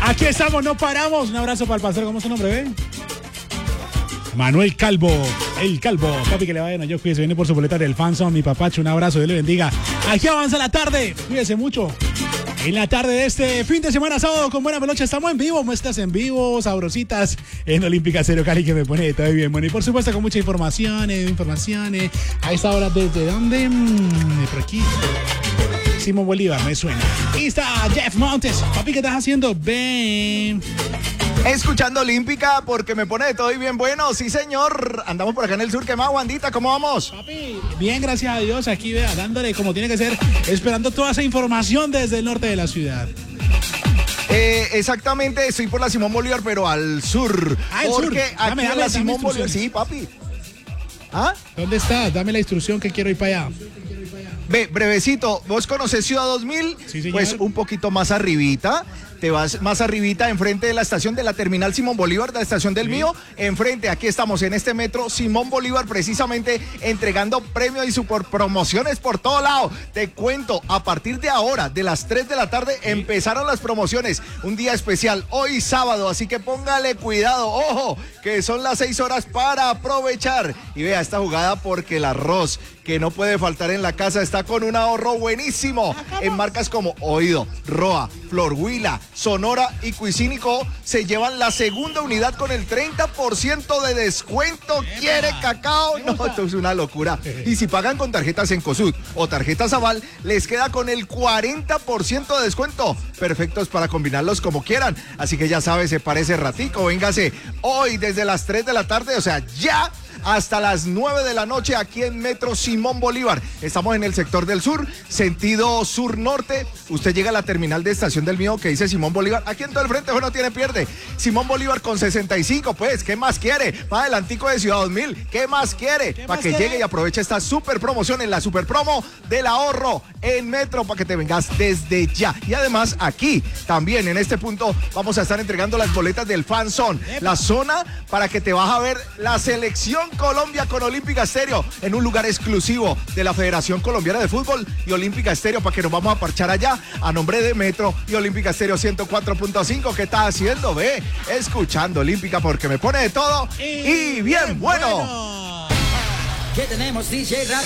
Aquí estamos, no paramos. Un abrazo para el pastor. ¿Cómo es su nombre, ve? Manuel Calvo, el Calvo. Papi, que le vaya bien. Yo cuídese, viene por su boleta del Fanzone. Mi papacho, un abrazo, Dios le bendiga. Aquí avanza la tarde. Cuídese mucho. En la tarde de este fin de semana, sábado, con buena melocha, estamos en vivo, muestras en vivo, sabrositas, en Olímpica Estéreo Cali, que me pone todo bien bueno. Y por supuesto con mucha información. A esta hora, ¿desde dónde? Por aquí. Simón Bolívar, me suena. Y está Jeff Montes. Papi, ¿qué estás haciendo? Ven. Escuchando Olímpica porque me pone de todo y bien bueno. Sí, señor. Andamos por acá en el sur. ¿Qué más, Wandita? ¿Cómo vamos? Papi, bien, gracias a Dios. Aquí, vea, dándole como tiene que ser, esperando toda esa información desde el norte de la ciudad. Exactamente, estoy por la Simón Bolívar, pero al sur. El porque sur. aquí en la Simón Bolívar. Sí, papi. ¿Ah? ¿Dónde estás? Dame la instrucción que quiero ir para allá. Ve, brevecito, ¿vos conocés Ciudad 2000? Sí, señor. Pues un poquito más arribita. Te vas más arribita, enfrente de la estación de la terminal Simón Bolívar, de la estación del Mío. Enfrente, aquí estamos en este metro Simón Bolívar, precisamente entregando premios y super promociones por todo lado. Te cuento, a partir de ahora, de las 3 de la tarde, empezaron las promociones. Un día especial, hoy sábado, así que póngale cuidado. Ojo, que son las 6 horas para aprovechar. Y vea esta jugada porque el arroz que no puede faltar en la casa está con un ahorro buenísimo en marcas como Oído, Roa, Flor Huila, Sonora y Cuisínico. Se llevan la segunda unidad con el 30% de descuento. ¿Quiere cacao? No, esto es una locura. Y si pagan con tarjetas Encosud o tarjetas Aval, les queda con el 40% de descuento. Perfectos para combinarlos como quieran. Así que ya sabes, se parece ratico. Véngase hoy desde las 3 de la tarde, o sea, ya hasta las 9 de la noche aquí en Metro Simón Bolívar. Estamos en el sector del sur, sentido sur-norte. Usted llega a la terminal de estación del Mío que dice Simón Bolívar. Aquí en todo el frente, no tiene pierde. Simón Bolívar con 65, pues, ¿qué más quiere? Más adelantico de Ciudad 2000, ¿qué más quiere? Para que llegue y aproveche esta super promoción en la super promo del ahorro en Metro, para que te vengas desde ya. Y además aquí, también en este punto, vamos a estar entregando las boletas del Fanzone, la zona para que te vas a ver la selección Colombia con Olímpica Estéreo en un lugar exclusivo de la Federación Colombiana de Fútbol y Olímpica Estéreo, para que nos vamos a parchar allá a nombre de Metro y Olímpica Estéreo 104.5. ¿Qué estás haciendo? Ve, escuchando Olímpica porque me pone de todo y bien bueno. ¿Qué tenemos, DJ Rap?